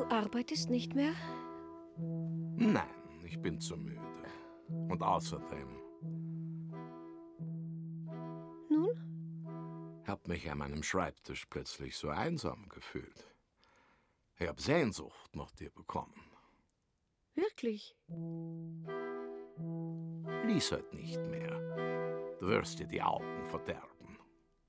arbeitest nicht mehr? Nein, ich bin zu müde. Und außerdem... Nun? Ich hab mich an meinem Schreibtisch plötzlich so einsam gefühlt. Ich hab Sehnsucht nach dir bekommen. Wirklich? Lies heute nicht mehr. Du wirst dir die Augen verderben.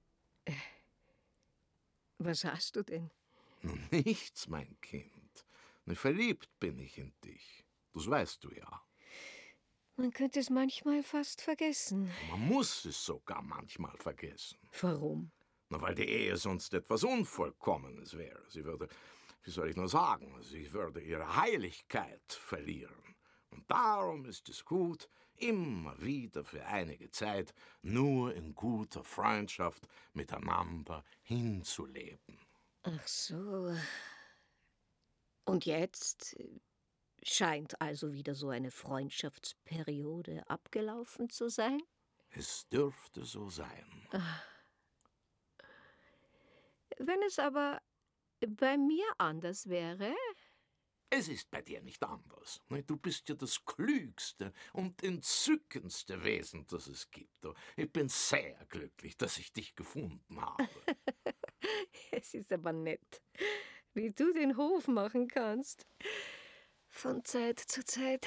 Was hast du denn? Nichts, mein Kind. Verliebt bin ich in dich. Das weißt du ja. Man könnte es manchmal fast vergessen. Man muss es sogar manchmal vergessen. Warum? Weil die Ehe sonst etwas Unvollkommenes wäre. Sie würde, wie soll ich nur sagen, sie würde ihre Heiligkeit verlieren. Und darum ist es gut, immer wieder für einige Zeit nur in guter Freundschaft miteinander hinzuleben. Ach so. Und jetzt scheint also wieder so eine Freundschaftsperiode abgelaufen zu sein? Es dürfte so sein. Wenn es aber bei mir anders wäre? Es ist bei dir nicht anders. Du bist ja das klügste und entzückendste Wesen, das es gibt. Ich bin sehr glücklich, dass ich dich gefunden habe. Es ist aber nett, wie du den Hof machen kannst. Von Zeit zu Zeit.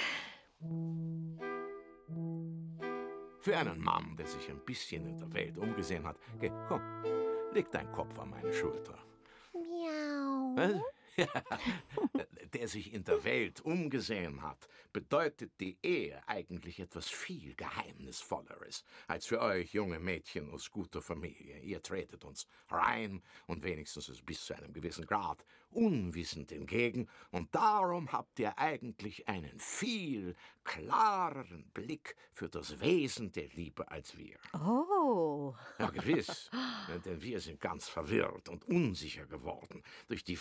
Für einen Mann, der sich ein bisschen in der Welt umgesehen hat, geh, komm, leg deinen Kopf an meine Schulter. Miau. Was? Der sich in der Welt umgesehen hat, bedeutet die Ehe eigentlich etwas viel Geheimnisvolleres als für euch junge Mädchen aus guter Familie. Ihr tretet uns rein und wenigstens bis zu einem gewissen Grad unwissend entgegen, und darum habt ihr eigentlich einen viel klareren Blick für das Wesen der Liebe als wir. Oh. Ja, gewiss, denn wir sind ganz verwirrt und unsicher geworden durch die